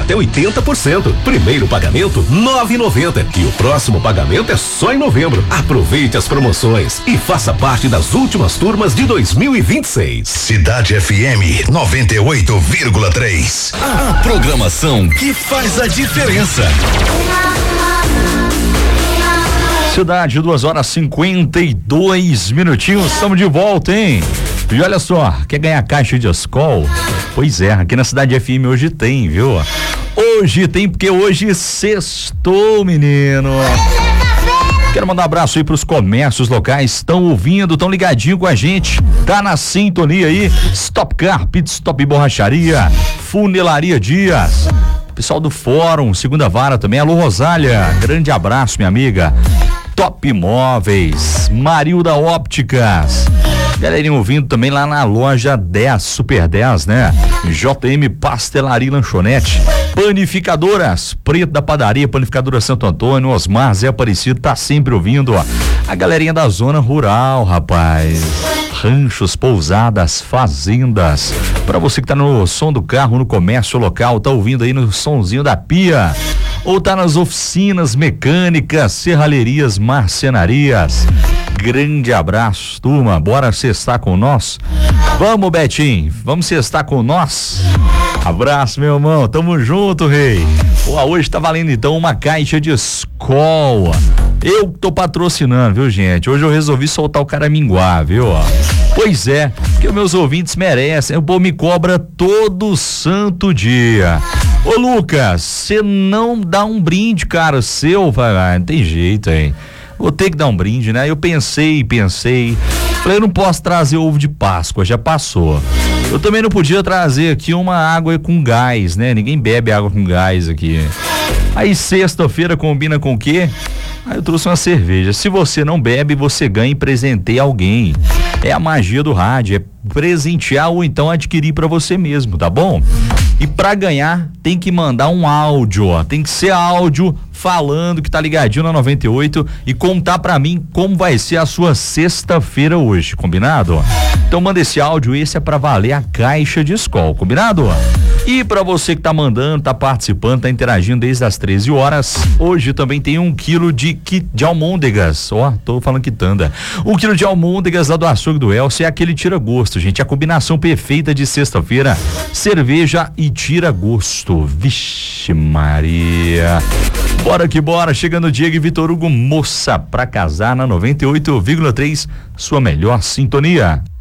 até 80%. Primeiro pagamento 9,90 e o próximo pagamento é só em novembro. Aproveite as promoções e faça parte das últimas turmas de 2026. Cidade FM 98,3. A programação que faz a diferença. Cidade, 2h52. Estamos de volta, hein? E olha só, quer ganhar caixa de Skol? Pois é, aqui na Cidade FM hoje tem, viu? Hoje tem, porque hoje sextou, menino. Quero mandar um abraço aí pros comércios locais, estão ouvindo, estão ligadinho com a gente, tá na sintonia aí. Stop Car, Pit Stop Borracharia, Funelaria Dias, pessoal do Fórum, Segunda Vara também, alô Rosália, grande abraço minha amiga. Top Imóveis, Marilda Ópticas, galerinha ouvindo também lá na loja 10, Super 10, né? JM Pastelaria e Lanchonete, Panificadoras, Preto da Padaria, Panificadora Santo Antônio, Osmar, Zé Aparecido, tá sempre ouvindo, ó. A galerinha da zona rural, rapaz. Ranchos, pousadas, fazendas. Pra você que tá no som do carro, no comércio local, tá ouvindo aí no sonzinho da pia. Ou tá nas oficinas mecânicas, serralherias, marcenarias. Grande abraço, turma. Bora sextar com nós? Vamos, Betinho. Vamos sextar com nós? Abraço, meu irmão. Tamo junto, rei. Pô, hoje tá valendo então uma caixa de Skol. Eu tô patrocinando, viu, gente? Hoje eu resolvi soltar o caraminguá, viu? Pois é, porque meus ouvintes merecem. O povo me cobra todo santo dia. Ô, Lucas, você não dá um brinde, cara, seu? Não tem jeito, hein? Vou ter que dar um brinde, né? Eu pensei. Falei, eu não posso trazer ovo de Páscoa, já passou. Eu também não podia trazer aqui uma água com gás, né? Ninguém bebe água com gás aqui. Aí sexta-feira combina com o quê? Aí eu trouxe uma cerveja. Se você não bebe, você ganha e presenteia alguém. É a magia do rádio, é presentear ou então adquirir para você mesmo, tá bom? E para ganhar tem que mandar um áudio, ó. Tem que ser áudio falando que tá ligadinho na 98 e contar pra mim como vai ser a sua sexta-feira hoje, combinado? Então manda esse áudio, esse é pra valer a caixa de Skol, combinado? E pra você que tá mandando, tá participando, tá interagindo desde as 13 horas, hoje também tem 1 quilo de almôndegas, ó, tô falando quitanda. 1 quilo de almôndegas lá do açougue do Elcio, é aquele tira-gosto, gente, a combinação perfeita de sexta-feira, cerveja e tira-gosto. Vixe Maria. Bora que bora, chegando Diego e Vitor Hugo, moça pra casar na 98,3, sua melhor sintonia.